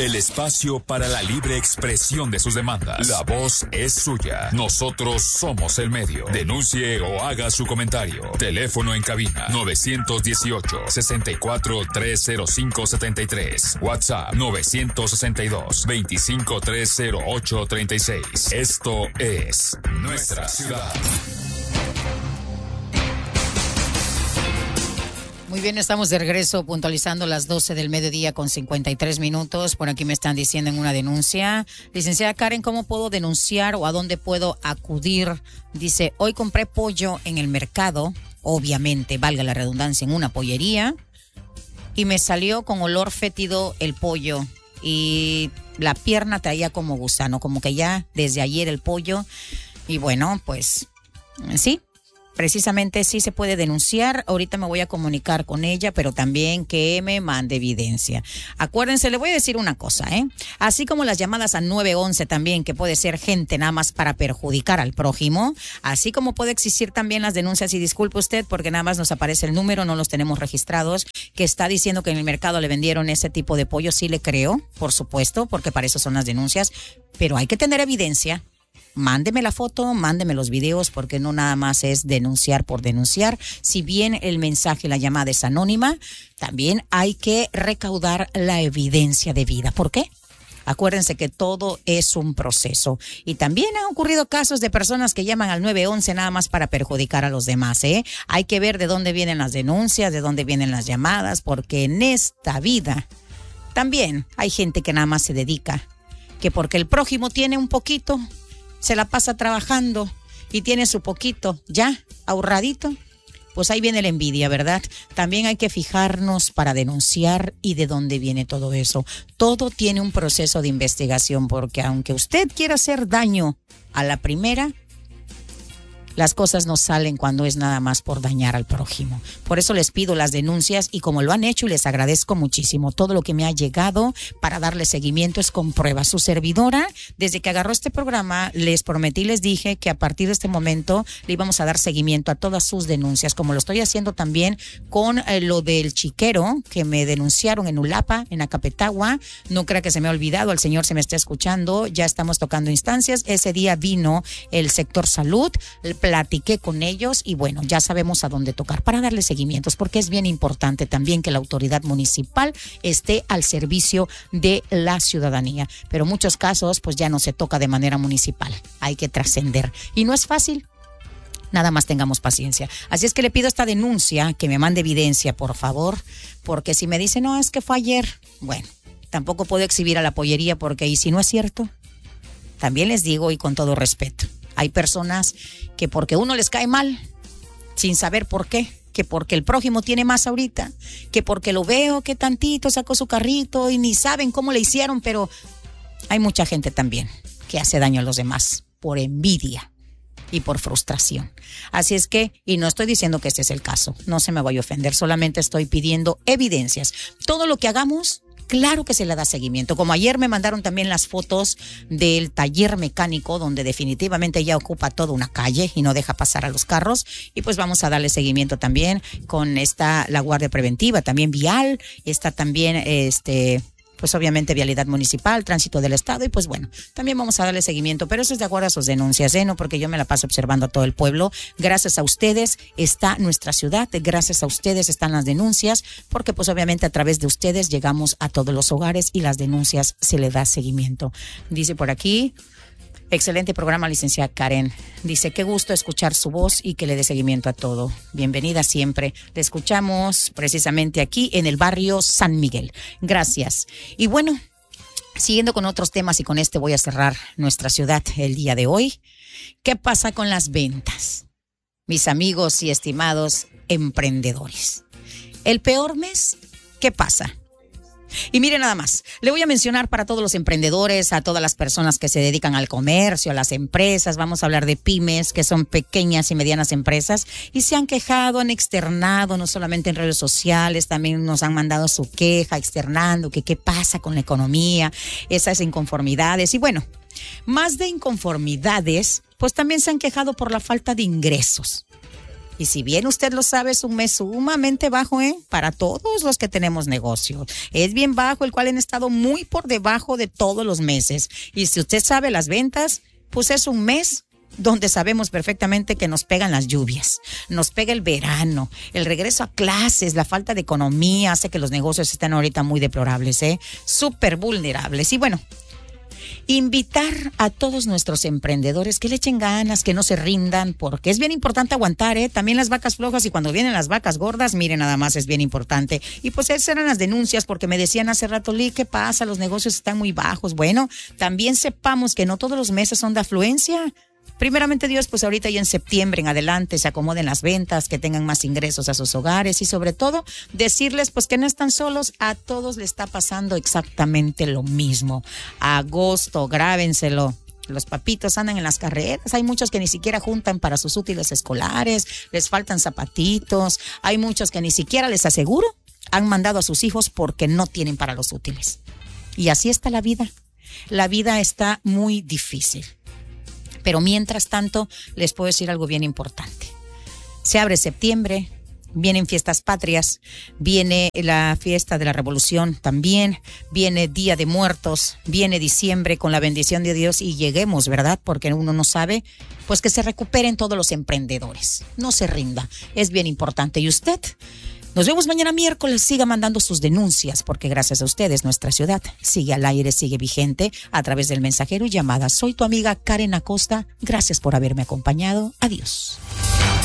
El espacio para la libre expresión de sus demandas. La voz es suya. Nosotros somos el medio. Denuncie o haga su comentario. Teléfono en cabina 918-64-305-73. WhatsApp 962-2530836. Esto es Nuestra Ciudad. Muy bien, estamos de regreso puntualizando las 12 del mediodía con 53 minutos. Por aquí me están diciendo en una denuncia. Licenciada Karen, ¿cómo puedo denunciar o a dónde puedo acudir? Dice, hoy compré pollo en el mercado, obviamente, valga la redundancia, en una pollería, y me salió con olor fétido el pollo y la pierna traía como gusano, como que ya desde ayer el pollo. Y bueno, pues sí. Precisamente sí se puede denunciar. Ahorita me voy a comunicar con ella, pero también que me mande evidencia. Acuérdense, le voy a decir una cosa, así como las llamadas a 911 también, que puede ser gente nada más para perjudicar al prójimo, así como puede existir también las denuncias, y disculpe usted porque nada más nos aparece el número, no los tenemos registrados, que está diciendo que en el mercado le vendieron ese tipo de pollo. Sí le creo, por supuesto, porque para eso son las denuncias, pero hay que tener evidencia. Mándeme la foto, mándeme los videos, porque no nada más es denunciar por denunciar. Si bien el mensaje, la llamada es anónima, también hay que recaudar la evidencia debida. ¿Por qué? Acuérdense que todo es un proceso. Y también han ocurrido casos de personas que llaman al 911 nada más para perjudicar a los demás, Hay que ver de dónde vienen las denuncias, de dónde vienen las llamadas, porque en esta vida también hay gente que nada más se dedica, que porque el prójimo tiene un poquito, se la pasa trabajando y tiene su poquito ya ahorradito, pues ahí viene la envidia, ¿verdad? También hay que fijarnos para denunciar y de dónde viene todo eso. Todo tiene un proceso de investigación, porque aunque usted quiera hacer daño a la primera, las cosas no salen cuando es nada más por dañar al prójimo. Por eso les pido las denuncias, y como lo han hecho, y les agradezco muchísimo todo lo que me ha llegado para darle seguimiento, es con pruebas. Su servidora, desde que agarró este programa, les prometí, les dije que a partir de este momento le íbamos a dar seguimiento a todas sus denuncias, como lo estoy haciendo también con lo del chiquero que me denunciaron en Ulapa, en Acapetagua. No crea que se me ha olvidado, el señor se me está escuchando, ya estamos tocando instancias. Ese día vino el sector salud, platiqué con ellos y bueno, ya sabemos a dónde tocar para darle seguimientos, porque es bien importante también que la autoridad municipal esté al servicio de la ciudadanía. Pero en muchos casos pues ya no se toca de manera municipal, hay que trascender y no es fácil. Nada más tengamos paciencia. Así es que le pido esta denuncia, que me mande evidencia, por favor, porque si me dicen, no, es que fue ayer, bueno, tampoco puedo exhibir a la pollería, porque y si no es cierto, también les digo, y con todo respeto, hay personas que porque uno les cae mal, sin saber por qué, que porque el prójimo tiene más ahorita, que porque lo veo que tantito sacó su carrito y ni saben cómo le hicieron, pero hay mucha gente también que hace daño a los demás por envidia y por frustración. Así es que, y no estoy diciendo que este es el caso, no se me vaya a ofender, solamente estoy pidiendo evidencias. Todo lo que hagamos, claro que se le da seguimiento. Como ayer me mandaron también las fotos del taller mecánico, donde definitivamente ya ocupa toda una calle y no deja pasar a los carros. Y pues vamos a darle seguimiento también con la guardia preventiva, también vial, está también pues obviamente vialidad municipal, tránsito del estado, y pues bueno, también vamos a darle seguimiento, pero eso es de acuerdo a sus denuncias, no porque yo me la paso observando a todo el pueblo. Gracias a ustedes está nuestra ciudad, gracias a ustedes están las denuncias, porque pues obviamente a través de ustedes llegamos a todos los hogares y las denuncias se le da seguimiento. Dice por aquí, excelente programa, licenciada Karen. Dice, qué gusto escuchar su voz y que le dé seguimiento a todo. Bienvenida siempre. Le escuchamos precisamente aquí en el barrio San Miguel. Gracias. Y bueno, siguiendo con otros temas, y con este voy a cerrar nuestra ciudad el día de hoy. ¿Qué pasa con las ventas? Mis amigos y estimados emprendedores. El peor mes, ¿qué pasa? Y mire nada más, le voy a mencionar para todos los emprendedores, a todas las personas que se dedican al comercio, a las empresas, vamos a hablar de pymes, que son pequeñas y medianas empresas, y se han quejado, han externado, no solamente en redes sociales, también nos han mandado su queja externando que qué pasa con la economía, esas inconformidades, y bueno, más de inconformidades, pues también se han quejado por la falta de ingresos. Y si bien usted lo sabe, es un mes sumamente bajo, para todos los que tenemos negocio. Es bien bajo, el cual han estado muy por debajo de todos los meses. Y si usted sabe las ventas, pues es un mes donde sabemos perfectamente que nos pegan las lluvias, nos pega el verano, el regreso a clases, la falta de economía hace que los negocios estén ahorita muy deplorables, súper vulnerables. Y bueno, invitar a todos nuestros emprendedores que le echen ganas, que no se rindan, porque es bien importante aguantar, también las vacas flojas, y cuando vienen las vacas gordas, miren, nada más es bien importante. Y pues esas eran las denuncias, porque me decían hace rato, Lee, ¿qué pasa? Los negocios están muy bajos. Bueno, también sepamos que no todos los meses son de afluencia. Primeramente Dios, pues ahorita ya en septiembre en adelante se acomoden las ventas, que tengan más ingresos a sus hogares y sobre todo decirles pues que no están solos, a todos les está pasando exactamente lo mismo. Agosto, grábenselo. Los papitos andan en las carreras, hay muchos que ni siquiera juntan para sus útiles escolares, les faltan zapatitos, hay muchos que ni siquiera, les aseguro, han mandado a sus hijos porque no tienen para los útiles. Y así está la vida está muy difícil. Pero mientras tanto, les puedo decir algo bien importante. Se abre septiembre, vienen fiestas patrias, viene la fiesta de la Revolución también, viene Día de Muertos, viene diciembre con la bendición de Dios y lleguemos, ¿verdad? Porque uno no sabe, pues que se recuperen todos los emprendedores. No se rinda, es bien importante. ¿Y usted? Nos vemos mañana miércoles. Siga mandando sus denuncias, porque gracias a ustedes nuestra ciudad sigue al aire, sigue vigente a través del mensajero y llamadas. Soy tu amiga Karen Acosta. Gracias por haberme acompañado. Adiós.